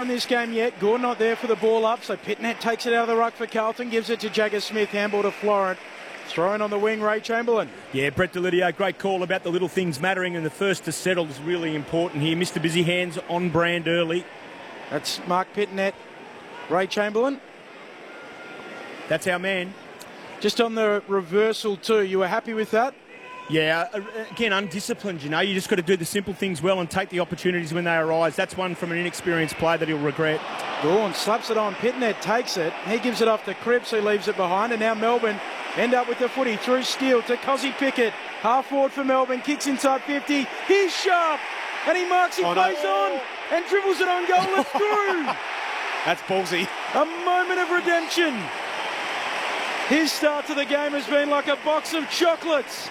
in this game yet. Gore not there for the ball up, so Pitnet takes it out of the ruck for Carlton, gives it to Jagger Smith, handball to Florent. Thrown on the wing, Ray Chamberlain. Yeah, Brett Delidio, great call about the little things mattering, and the first to settle is really important here. Mr. Busy Hands on brand early. That's Mark Pitnet. Ray Chamberlain. That's our man. Just on the reversal too, you were happy with that? Yeah, again, undisciplined, you know. You just got to do the simple things well and take the opportunities when they arise. That's one from an inexperienced player that he'll regret. Gawn slaps it on. Pitnet takes it. He gives it off to Cripps, who leaves it behind. And now Melbourne end up with the footy through Steele to Cozzy Pickett. Half forward for Melbourne. Kicks inside 50. He's sharp. And he marks it plays on. And dribbles it on goal. It's through. That's ballsy. A moment of redemption. His start to the game has been like a box of chocolates.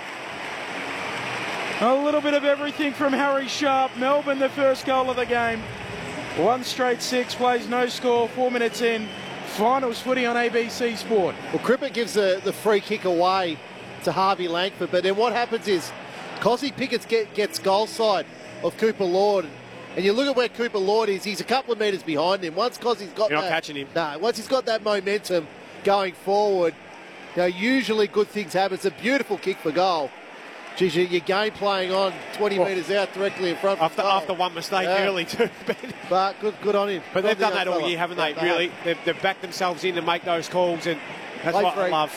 A little bit of everything from Harry Sharp. Melbourne, the first goal of the game. 1 straight 6, plays no score, 4 minutes in. Finals footy on ABC Sport. Well, Cripper gives the free kick away to Harvey Langford, but then what happens is Cozzy Pickett gets goal side of Cooper Lord. And you look at where Cooper Lord is, he's a couple of metres behind him. Once Cozzy's got You're not catching him. No, once he's got that momentum going forward, you know, usually good things happen. It's a beautiful kick for goal. Geez, your game playing on 20 metres out directly in front. After one mistake early too. But good on him. But they've done that all year, haven't they? Really, they've backed themselves in to make those calls, and that's what I love.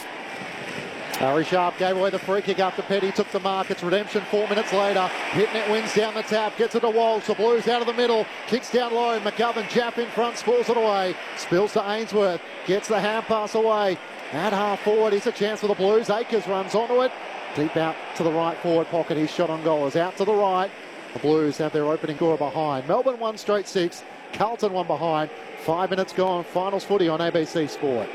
Harry Sharp gave away the free kick after Petty took the mark. It's redemption 4 minutes later. Pitnet wins down the tap, gets it to Walsh. The Blues out of the middle, kicks down low. McGovern, Japp in front, spills it away. Spills to Ainsworth, gets the hand pass away. At half forward, here's a chance for the Blues. Akers runs onto it. Deep out to the right forward pocket. His shot on goal is out to the right. The Blues have their opening score behind. Melbourne 1 straight 6. Carlton 1 behind. 5 minutes gone. Finals footy on ABC Sport.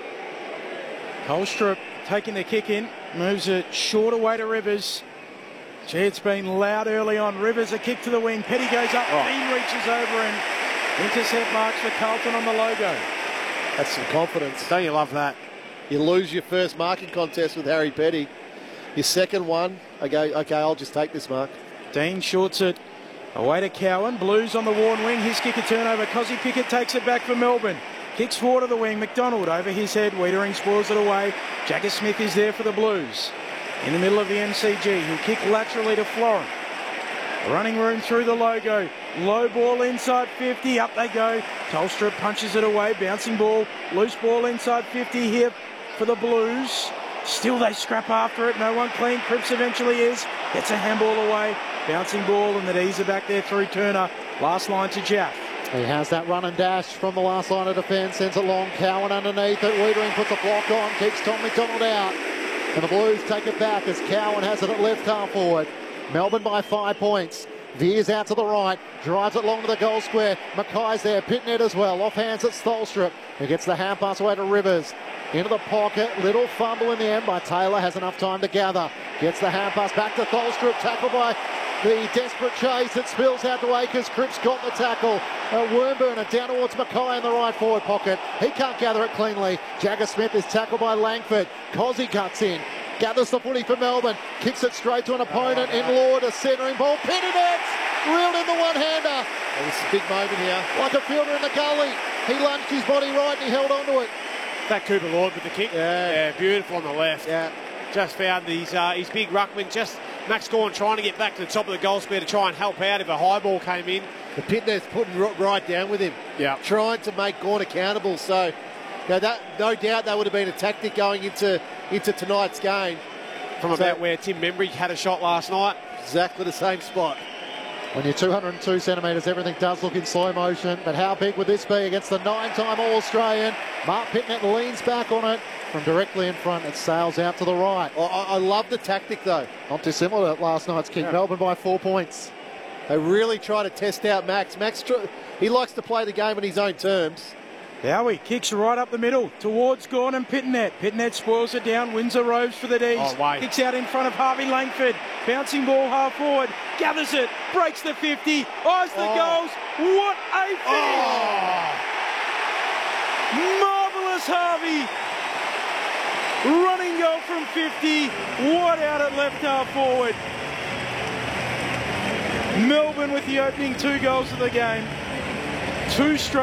Colstrip taking the kick in. Moves it short away to Rivers. Gee, it's been loud early on. Rivers a kick to the wing. Petty goes up. Dean reaches over and intercept marks for Carlton on the logo. That's some confidence. Don't you love that? You lose your first marking contest with Harry Petty. Your second one, I go, okay, I'll just take this mark. Dean shorts it away to Cowan. Blues on the worn wing. His kick a turnover. Cozzy Pickett takes it back for Melbourne. Kicks forward to the wing. McDonald over his head. Wiedering spoils it away. Jagger Smith is there for the Blues. In the middle of the MCG. He'll kick laterally to Florent. Running room through the logo. Low ball inside 50. Up they go. Tolstrup punches it away. Bouncing ball. Loose ball inside 50 here for the Blues. Still they scrap after it. No one clean. Cripps eventually is. Gets a handball away. Bouncing ball and the D's are back there through Turner. Last line to Jaff. He has that run and dash from the last line of defence. Sends it long. Cowan underneath it. Wiedering puts a block on. Keeps Tom McDonald out. And the Blues take it back as Cowan has it at left half forward. Melbourne by 5 points. Veers out to the right. Drives it long to the goal square. Mackay's there. Pitnet as well. Off hands at Stolstrup. He gets the hand pass away to Rivers. Into the pocket, little fumble in the end by Taylor, has enough time to gather. Gets the hand pass back to Tholstrup, tackled by the desperate chase. It spills out to Akers. Cripps got the tackle. Wormburner down towards Mackay in the right forward pocket. He can't gather it cleanly. Jagger Smith is tackled by Langford. Cozzy cuts in. Gathers the footy for Melbourne. Kicks it straight to an opponent in Lord. A centering ball. Pitnet reeled in the one-hander. Oh, this is a big moment here. Like a fielder in the gully. He lunged his body right and he held onto it. That Cooper Lord with the kick. Yeah, beautiful on the left. Yeah. Just found his big ruckman. Just Max Gawn trying to get back to the top of the goal square to try and help out if a high ball came in. The Pitnet's putting right down with him. Yeah. Trying to make Gawn accountable. So, you know, that no doubt that would have been a tactic going into tonight's game. From about where Tim Membry had a shot last night. Exactly the same spot. When you're 202 centimetres, everything does look in slow motion. But how big would this be against the 9-time All-Australian? Mark Pitnet leans back on it from directly in front. It sails out to the right. I love the tactic, though. Not dissimilar to last night's kick. Yeah. Melbourne by 4 points. They really try to test out Max. He likes to play the game on his own terms. Howie kicks right up the middle towards Gawn and Pitnet. Pitnet spoils it down. Windsor Robes for the D's. Kicks out in front of Harvey Langford. Bouncing ball half forward. Gathers it. Breaks the 50. Eyes the goals. What a finish! Marvellous Harvey. Running goal from 50. What out at left half forward. Melbourne with the opening 2 goals of the game. 2 straight.